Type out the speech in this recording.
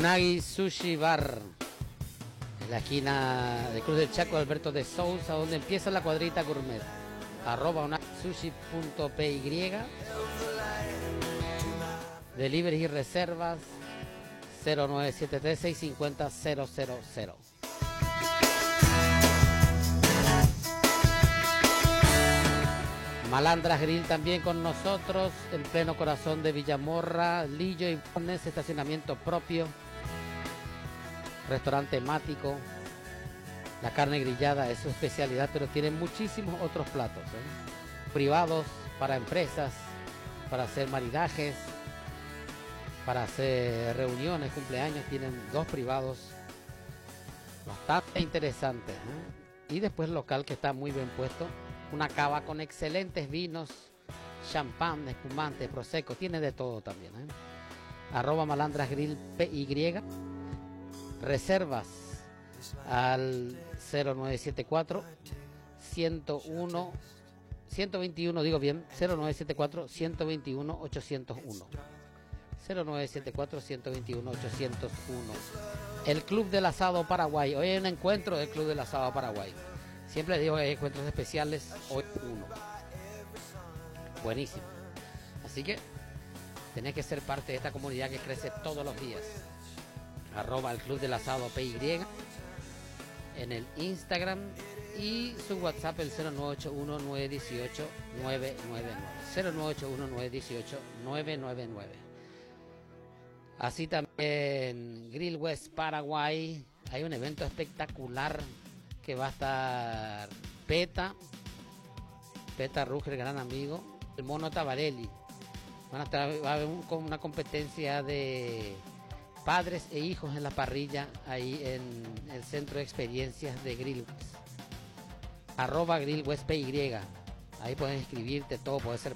Unagi Sushi Bar, en la esquina de Cruz del Chaco, Alberto de Sousa, donde empieza la cuadrita gourmet. @unagisushi.py. Delivery y reservas 0973-650-000. Malandras Grill también con nosotros, en pleno corazón de Villamorra, Lillo y Bornes, estacionamiento propio, restaurante temático. La carne grillada es su especialidad, pero tienen muchísimos otros platos, privados, para empresas, para hacer maridajes, para hacer reuniones, cumpleaños. Tienen 2 privados bastante interesantes, y después local que está muy bien puesto, una cava con excelentes vinos, champán, espumante, prosecco, tiene de todo también, @malandrasgrill PY. Reservas al 0974 121, digo bien, 0974 121 801. 0974 121 801. El Club del Asado Paraguay. Hoy hay un encuentro del Club del Asado Paraguay. Siempre digo que hay encuentros especiales, hoy uno. Buenísimo. Así que tenés que ser parte de esta comunidad que crece todos los días. @el Club del Asado PY en el Instagram, y su WhatsApp el 0981-918-999. 0981-918-999. Así también Grill West Paraguay. Hay un evento espectacular que va a estar Peta Ruger, gran amigo, el Mono Tabarelli. Va a haber una competencia de padres e hijos en la parrilla ahí en el centro de experiencias de Grill West. @Grill West PY. Ahí puedes inscribirte, todo, puedes ser